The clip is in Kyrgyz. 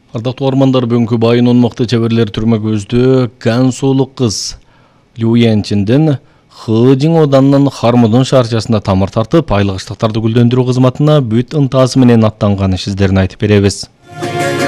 Ардактуу армандар, бүгүнкү байын онмокто чеберлер түрмө көздө Гансулук кыз Лю Янчинден Хыжың оданынын Хармудун шаарчасында тамыр тартып, айлык ыштыктарды гүлдөндүрүү кызматына бүт ынтасы менен аттанган сиздерин айтып беребиз.